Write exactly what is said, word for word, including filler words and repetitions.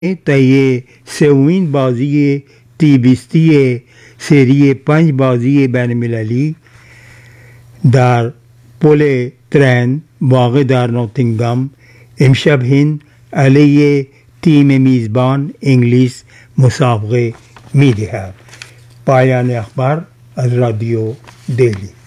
طی سومین بازی تی بیستی سری پنج بازی بین المللی در پل ترن واقع در نوتینگهام امشب هند علیه تیم میزبان انگلیس مسابقه می دهد. پایان اخبار از رادیو دهلی.